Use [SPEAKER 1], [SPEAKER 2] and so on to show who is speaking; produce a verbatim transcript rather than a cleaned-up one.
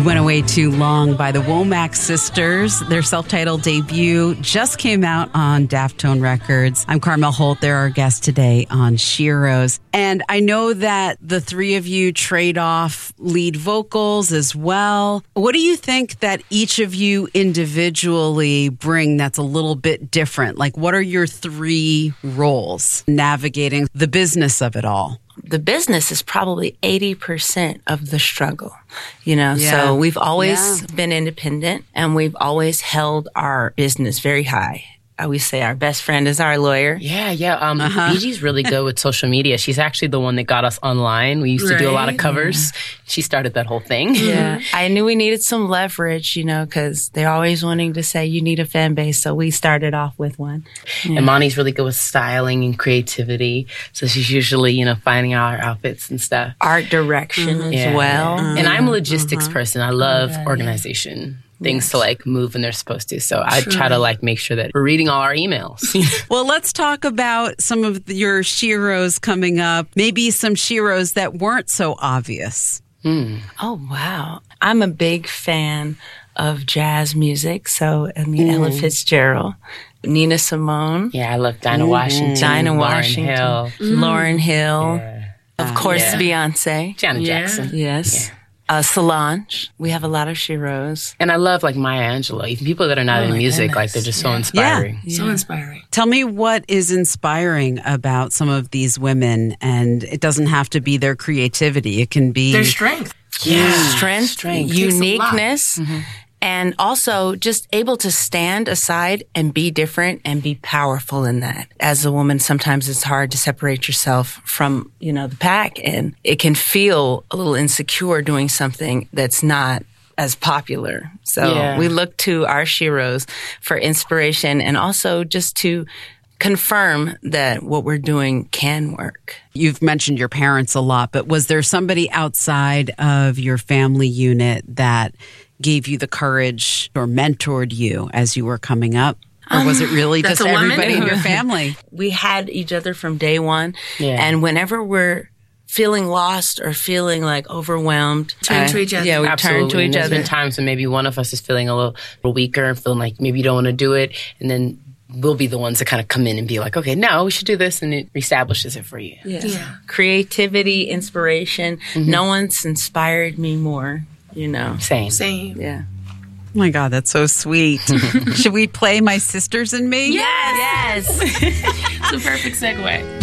[SPEAKER 1] You Went Away Too Long by the Womack Sisters. Their self-titled debut just came out on Daft Tone Records. I'm Carmel Holt. They're our guest today on Sheroes. And I know that the three of you trade off lead vocals as well. What do you think that each of you individually bring that's a little bit different? Like, what are your three roles navigating the business of it all?
[SPEAKER 2] The business is probably eighty percent of the struggle, you know,
[SPEAKER 1] Yeah.
[SPEAKER 2] so we've always
[SPEAKER 1] Yeah.
[SPEAKER 2] been independent and we've always held our business very high. I always say our best friend is our lawyer.
[SPEAKER 3] Yeah, yeah. Um, B G's really good with social media. She's actually the one that got us online. We used to do a lot of
[SPEAKER 4] Right.
[SPEAKER 3] covers. She started that whole thing.
[SPEAKER 2] Yeah. I knew we needed some leverage, you know, because they're always wanting to say you need a fan base. So we started off with one. Yeah.
[SPEAKER 3] And Monty's really good with styling and creativity. So she's usually, you know, finding out our outfits and stuff.
[SPEAKER 2] Art direction as
[SPEAKER 3] Yeah.
[SPEAKER 2] well.
[SPEAKER 3] And I'm a logistics person. I love organization. Things to like move when they're supposed to. So I try to like make sure that we're reading all our emails.
[SPEAKER 1] Well, let's talk about some of your Sheroes coming up. Maybe some Sheroes that weren't so obvious.
[SPEAKER 2] Oh, wow. I'm a big fan of jazz music. So, I mean, Ella Fitzgerald, Nina Simone,
[SPEAKER 3] Yeah, I love Dinah Washington.
[SPEAKER 2] Dinah
[SPEAKER 3] Lauryn
[SPEAKER 2] Washington,
[SPEAKER 3] Hill.
[SPEAKER 2] Lauren Hill,
[SPEAKER 3] Yeah.
[SPEAKER 2] of course,
[SPEAKER 3] yeah.
[SPEAKER 2] Beyonce.
[SPEAKER 3] Janet
[SPEAKER 4] Yeah.
[SPEAKER 3] Jackson.
[SPEAKER 2] Yes. Uh, Solange. We have a lot of Sheroes.
[SPEAKER 3] And I love like Maya Angelou. Even people that are not in
[SPEAKER 4] my
[SPEAKER 3] music,
[SPEAKER 4] goodness.
[SPEAKER 3] like they're just so
[SPEAKER 4] Yeah.
[SPEAKER 3] inspiring.
[SPEAKER 4] So inspiring.
[SPEAKER 1] Tell me what is inspiring about some of these women. And it doesn't have to be their creativity. It can be
[SPEAKER 4] Their strength.
[SPEAKER 3] Yeah.
[SPEAKER 2] Strength,
[SPEAKER 3] Strength.
[SPEAKER 4] Takes a lot.
[SPEAKER 2] uniqueness, and also just able to stand aside and be different and be powerful in that. As a woman, sometimes it's hard to separate yourself from, you know, the pack, and it can feel a little insecure doing something that's not as popular. So
[SPEAKER 3] Yeah.
[SPEAKER 2] we look to our Sheroes for inspiration and also just to confirm that what we're doing can work.
[SPEAKER 1] You've mentioned your parents a lot, but was there somebody outside of your family unit that gave you the courage or mentored you as you were coming up? Or was it really
[SPEAKER 4] That's
[SPEAKER 1] just
[SPEAKER 4] a woman?
[SPEAKER 1] everybody in your family?
[SPEAKER 2] We had each other from day one.
[SPEAKER 3] Yeah.
[SPEAKER 2] And whenever we're feeling lost or feeling like overwhelmed,
[SPEAKER 4] Turn
[SPEAKER 2] uh,
[SPEAKER 4] to each other.
[SPEAKER 2] Yeah, we
[SPEAKER 3] Absolutely.
[SPEAKER 2] turn to
[SPEAKER 3] And
[SPEAKER 2] each
[SPEAKER 3] there's
[SPEAKER 2] other.
[SPEAKER 3] been times when maybe one of us is feeling a little, little weaker, feeling like maybe you don't want to do it. And then we'll be the ones that kind of come in and be like, okay, no, we should do this. And it establishes it for you.
[SPEAKER 2] Yeah.
[SPEAKER 4] Yeah.
[SPEAKER 2] Creativity, inspiration. No one's inspired me more, you know.
[SPEAKER 3] Same.
[SPEAKER 4] Same.
[SPEAKER 2] Yeah.
[SPEAKER 1] Oh my God, that's so sweet. Should we play My Sisters and Me?
[SPEAKER 2] Yes. Yes.
[SPEAKER 4] It's a perfect segue.